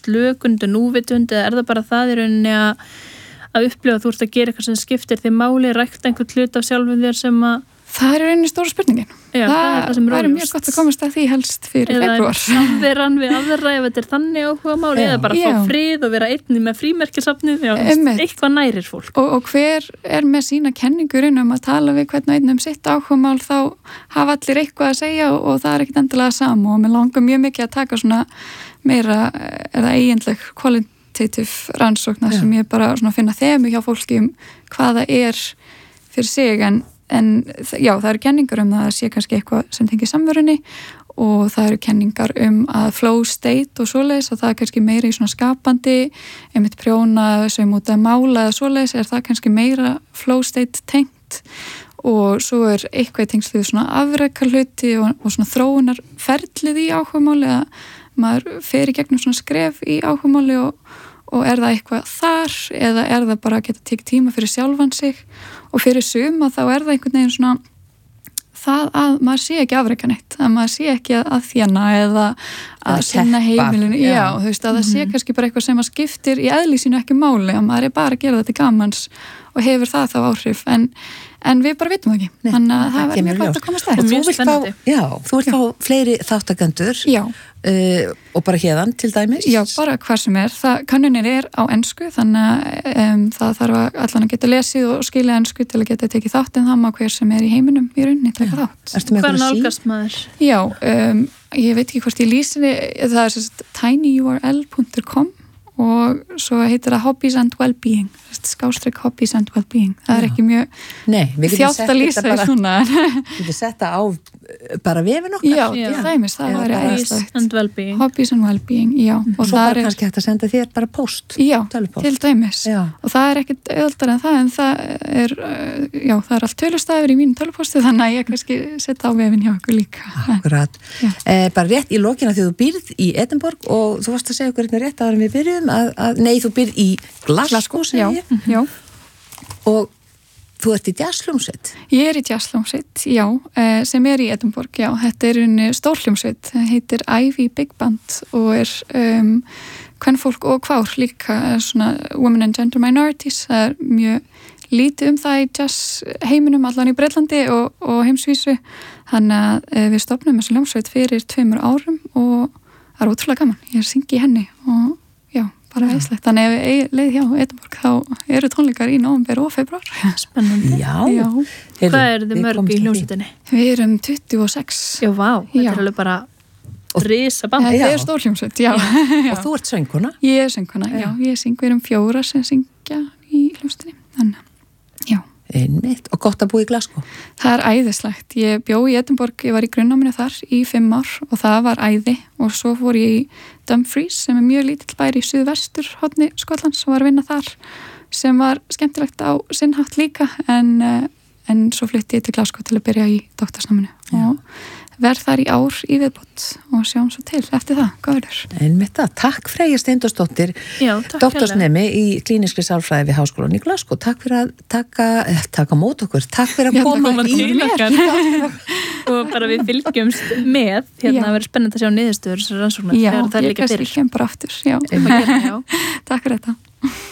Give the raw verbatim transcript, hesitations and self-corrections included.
slökun, þetta núvitund eða er það bara það í rauninni að, að upplifa að þú ert að gera eitthvað sem skiptir þér máli, rækta einhvern hlut af sjálfum þér sem að Það er einnig stóra spurningin. Já, það, það er það sem er það er mjög gott að komast að því helst fyrir februar. Eða samveran við aðra ef þetta er þannig áhuga máli eða bara Já. fá frið og vera einnig með frímerkisafnið, já, eitthvað nærir fólk. Og, og hver er með sína kenningurinn um að tala við hvern og einn um sitt áhuga mál, þá hafa allir eitthvað að segja og, og það er ekkit endilega sama og mér langar mjög mikið að taka svona meira eða eiginleg qualitative rannsóknar sem ég bara svona finna þemu hjá fólki um hvaða er fyrir sig en En já, það eru kenningar um það að sé kannski eitthvað sem tengir samverunni og það eru kenningar um að flow state og svoleiðis og það er kannski meira í svona skapandi, einmitt prjóna sem út að mála eða svoleiðis er það kannski meira flow state tengt og svo er eitthvað í tengslu svona afreka hluti og, og svona þróunarferlið í áhugamáli að maður fer í gegnum svona skref í áhugamáli og og er það eitthvað þar eða er það bara að geta tekið tíma fyrir sjálfan sig og fyrir suma þá er það einhvern veginn svona það að maður sé ekki afreka neitt, að maður sé ekki að, að þjána eða að, að sinna heimilinu, já, já þú veist að mm-hmm. það sé kannski bara eitthvað sem að skiptir í eðli sínu ekki máli að maður er bara að gera þetta gamans og hefur það þá áhrif en, en við bara vitum það ekki, Nei, þannig að það verður mjög gott að koma stæð. Og þú vilt fá, já, þú vilt fá fleiri þáttakendur uh, og bara hérðan til dæmis? Já, bara hvað sem er, það, kannunir er á ensku þannig að um, það þarf að allan að geta lesið og skilja ensku til að geta tekið þátt en það má hver sem er í heiminum í rauninni taka þátt. Hvað nálgast maður? Já, um, ég veit ekki hvort ég lýsi það er sérst tinyurl dot com og svo heitir það Hobbies and Wellbeing skástrík Hobbies and Wellbeing það er ekki mjög þjátt að lýsa bara, svona Við getum setta á bara vefin okkar Já, já. Dæmis, það væri Hobbies and Wellbeing Hobbies and Wellbeing, já mm. og, og svo bara er, kannski hægt að senda þér bara post Já, tölupóst. Til dæmis já. Og það er ekkit auðvitað en það en það er, já, það er allt tölustafur í mínum tölupósti þannig að ég kannski setja á vefin hjá okkur líka Akkurat, eh, bara rétt í lokina þegar þú býrð í Edinborg og þú varst að segja okkur hérna rétt áður en við byrjum að, að nei, þú býrð í Glasgow, já, já. Og þú ert í jazzhljómsveit? Ég er í jazzhljómsveit, já, sem er í Edinborg, já. Þetta er unni stórhljómsveit, heitir Ivy Big Band og er um, kvenfólk og kvár líka, svona Women and Gender Minorities, það er mjög lítið um það í jazz heiminum allan í Breitlandi og, og heimsvísu, þannig að við stofnum þessu hljómsveit fyrir tveimur árum og það er ótrúlega gaman, ég er að syngja í henni og já, bara æðislegt. Þannig ef við leið hjá Edinborg þá eru tónleikar í nóvember og februar. Spennandi. Já. Já. Hvað eru þið mörg í hljómsveitinni? Við erum tuttugu og sex. Já, vá. Þetta er alveg bara risa band. Þetta er stór hljómsveit, já. Og þú ert söngkona? Ég er söngkona, já. já. Ég syng, við erum fjóra sem syngja í hljómsveitinni. Þannig, já. Einmitt. Og gott að búa í Glasgow? Það er æðislegt. Ég bjó í Edinborg, ég var í grunnnáminu þar í fimm ár og það var æði og svo fór ég í Dumfries sem er mjög lítill bær í suðvestur horni Skotlands og var að vinna þar sem var skemmtilegt á sinnhátt líka en, en svo flytti ég til Glasgow til að byrja í doktorsnáminu og verð þar í ár í viðbót og sjáum svo til eftir það, góður. Einmitt það, takk Freyja Steindórsdóttir, doktorsnemi í klíniskri sálfræði við Háskólann í Glasgow. Takk fyrir að taka, eh, taka mót okkur, takk fyrir að Já, koma í mér. Og bara við fylgjumst með, hérna að vera spennandi að sjá niðurstöður þessar rannsóknar. Já, ég kannski kem bara aftur, já. Já. Takk fyrir þetta.